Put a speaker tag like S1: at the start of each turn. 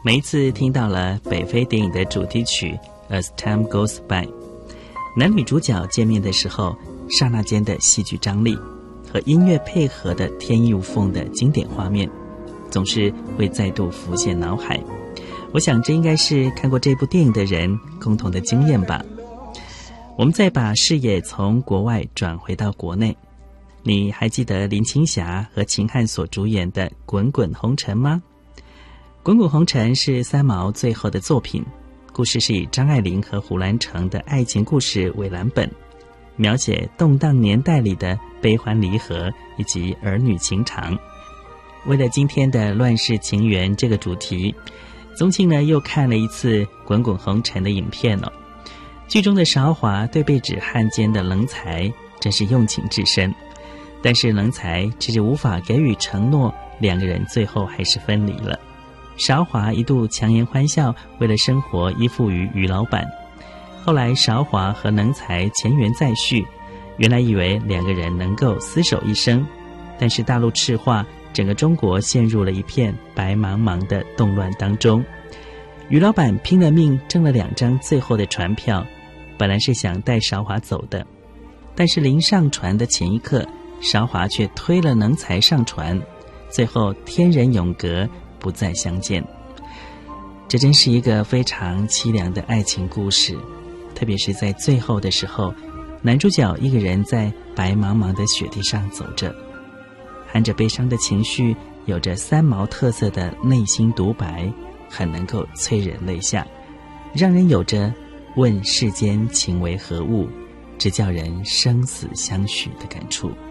S1: 每一次听到了北非电影的主题曲 As Time Goes By， 男女主角见面的时候，刹那间的戏剧张力和音乐配合的天衣无缝的经典画面，总是会再度浮现脑海。我想这应该是看过这部电影的人共同的经验吧。我们再把视野从国外转回到国内，你还记得林青霞和秦汉所主演的《滚滚红尘》吗？《滚滚红尘》是三毛最后的作品，故事是以张爱玲和胡兰成的爱情故事为蓝本，描写动荡年代里的悲欢离合以及儿女情长。为了今天的乱世情缘这个主题，宗庆呢又看了一次《滚滚红尘》的影片哦。剧中的韶华对被指汉奸的冷采真是用情至深，但是冷采其实无法给予承诺，两个人最后还是分离了。韶华一度强颜欢笑，为了生活依附于于老板。后来韶华和冷采前缘再续，原来以为两个人能够厮守一生，但是大陆赤化，整个中国陷入了一片白茫茫的动乱当中。于老板拼了命挣了2张最后的船票，本来是想带韶华走的，但是临上船的前一刻，韶华却推了冷采上船，最后天人永隔，不再相见。这真是一个非常凄凉的爱情故事，特别是在最后的时候，男主角一个人在白茫茫的雪地上走着，含着悲伤的情绪，有着三毛特色的内心独白，很能够催人泪下，让人有着问世间情为何物，只叫人生死相许的感触。